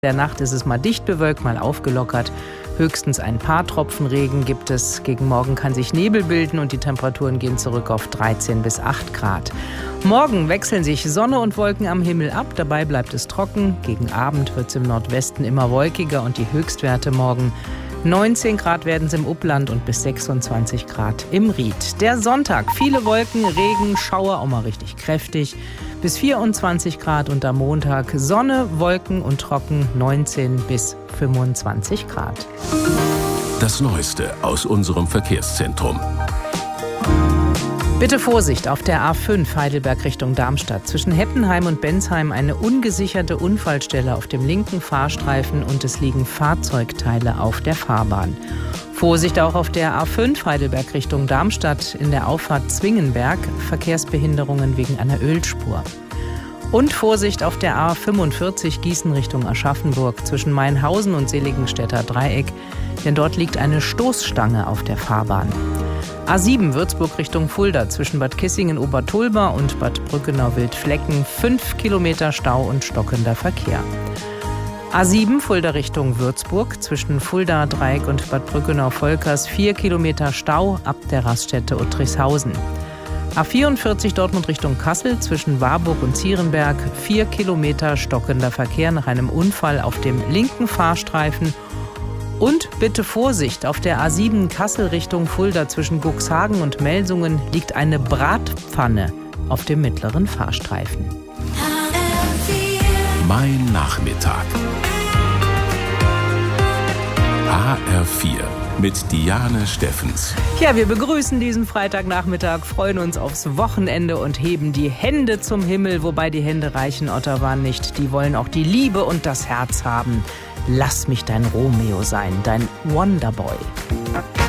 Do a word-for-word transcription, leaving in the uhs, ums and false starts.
Der Nacht ist es mal dicht bewölkt, mal aufgelockert. Höchstens ein paar Tropfen Regen gibt es. Gegen Morgen kann sich Nebel bilden und die Temperaturen gehen zurück auf dreizehn bis acht Grad. Morgen wechseln sich Sonne und Wolken am Himmel ab. Dabei bleibt es trocken. Gegen Abend wird es im Nordwesten immer wolkiger und die Höchstwerte morgen neunzehn Grad werden es im Upland und bis sechsundzwanzig Grad im Ried. Der Sonntag, viele Wolken, Regen, Schauer, auch mal richtig kräftig, bis vierundzwanzig Grad und am Montag Sonne, Wolken und trocken, neunzehn bis fünfundzwanzig Grad. Das Neueste aus unserem Verkehrszentrum. Bitte Vorsicht auf der A fünf Heidelberg Richtung Darmstadt. Zwischen Heppenheim und Bensheim eine ungesicherte Unfallstelle auf dem linken Fahrstreifen und es liegen Fahrzeugteile auf der Fahrbahn. Vorsicht auch auf der A fünf Heidelberg Richtung Darmstadt in der Auffahrt Zwingenberg. Verkehrsbehinderungen wegen einer Ölspur. Und Vorsicht auf der A fünfundvierzig Gießen Richtung Aschaffenburg zwischen Mainhausen und Seligenstädter Dreieck, denn dort liegt eine Stoßstange auf der Fahrbahn. A sieben Würzburg Richtung Fulda zwischen Bad Kissingen-Obertulba und Bad Brückenau-Wildflecken, fünf Kilometer Stau und stockender Verkehr. A sieben Fulda Richtung Würzburg zwischen Fulda Dreieck und Bad Brückenau-Volkers, vier Kilometer Stau ab der Raststätte Uttrichshausen. A vierundvierzig Dortmund Richtung Kassel zwischen Warburg und Zierenberg, vier Kilometer stockender Verkehr nach einem Unfall auf dem linken Fahrstreifen. Und bitte Vorsicht, auf der A sieben Kassel Richtung Fulda zwischen Guxhagen und Melsungen liegt eine Bratpfanne auf dem mittleren Fahrstreifen. Mein Nachmittag. H R vier mit Diane Steffens. Ja, wir begrüßen diesen Freitagnachmittag, freuen uns aufs Wochenende und heben die Hände zum Himmel. Wobei die Hände reichen Otterwan nicht, die wollen auch die Liebe und das Herz haben. Lass mich dein Romeo sein, dein Wonderboy.